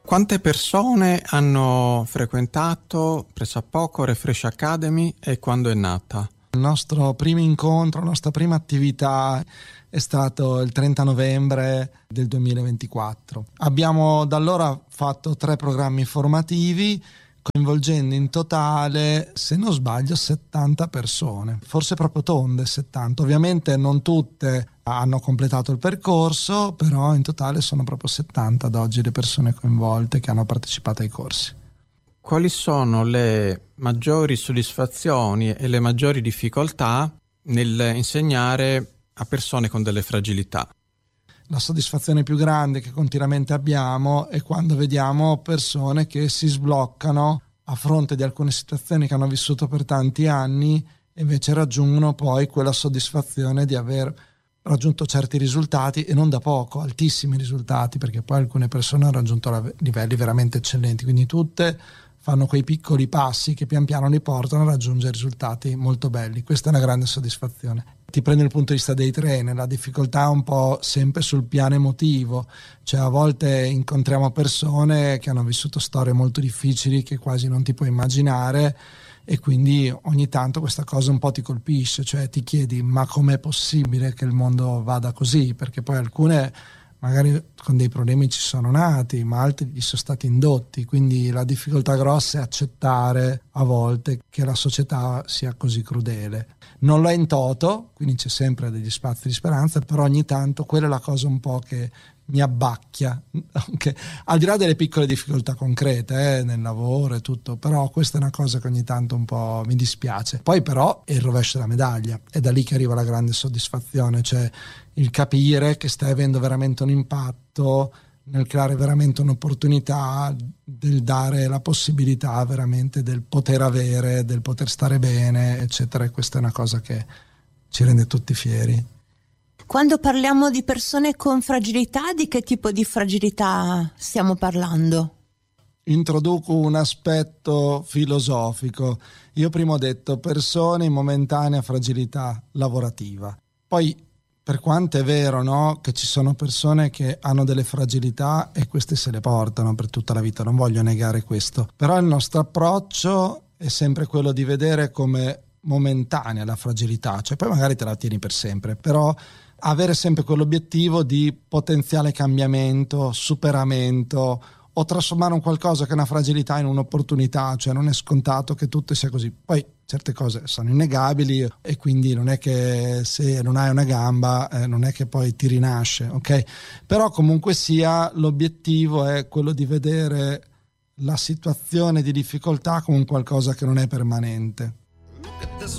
Quante persone hanno frequentato pressappoco Refresh Academy e quando è nata? Il nostro primo incontro, la nostra prima attività è stato il 30 novembre del 2024. Abbiamo da allora fatto 3 programmi formativi, coinvolgendo in totale, se non sbaglio, 70 persone, forse proprio tonde 70. Ovviamente non tutte hanno completato il percorso, però in totale sono proprio 70 ad oggi le persone coinvolte che hanno partecipato ai corsi. Quali sono le maggiori soddisfazioni e le maggiori difficoltà nel insegnare a persone con delle fragilità? La soddisfazione più grande che continuamente abbiamo è quando vediamo persone che si sbloccano a fronte di alcune situazioni che hanno vissuto per tanti anni e invece raggiungono poi quella soddisfazione di aver raggiunto certi risultati, e non da poco, altissimi risultati, perché poi alcune persone hanno raggiunto livelli veramente eccellenti, quindi tutte fanno quei piccoli passi che pian piano li portano a raggiungere risultati molto belli. Questa è una grande soddisfazione. Ti prendo il punto di vista dei trainer, la difficoltà è un po' sempre sul piano emotivo, cioè a volte incontriamo persone che hanno vissuto storie molto difficili che quasi non ti puoi immaginare, e quindi ogni tanto questa cosa un po' ti colpisce, cioè ti chiedi ma com'è possibile che il mondo vada così, perché poi alcune magari con dei problemi ci sono nati, ma altri gli sono stati indotti, quindi la difficoltà grossa è accettare a volte che la società sia così crudele. Non lo è in toto, quindi c'è sempre degli spazi di speranza, però ogni tanto quella è la cosa un po' che mi abbacchia, anche al di là delle piccole difficoltà concrete nel lavoro e tutto, però questa è una cosa che ogni tanto un po' mi dispiace. Poi però è il rovescio della medaglia, è da lì che arriva la grande soddisfazione, cioè il capire che stai avendo veramente un impatto nel creare veramente un'opportunità, del dare la possibilità veramente del poter avere, del poter stare bene, eccetera, e questa è una cosa che ci rende tutti fieri. Quando parliamo di persone con fragilità, di che tipo di fragilità stiamo parlando? Introduco un aspetto filosofico. Io prima ho detto persone in momentanea fragilità lavorativa. Poi, per quanto è vero, no, che ci sono persone che hanno delle fragilità e queste se le portano per tutta la vita, non voglio negare questo. Però il nostro approccio è sempre quello di vedere come momentanea la fragilità, cioè poi magari te la tieni per sempre, però avere sempre quell'obiettivo di potenziale cambiamento, superamento, o trasformare un qualcosa che è una fragilità in un'opportunità, cioè non è scontato che tutto sia così. Poi certe cose sono innegabili e quindi non è che se non hai una gamba non è che poi ti rinasce, ok? Però comunque sia l'obiettivo è quello di vedere la situazione di difficoltà come un qualcosa che non è permanente.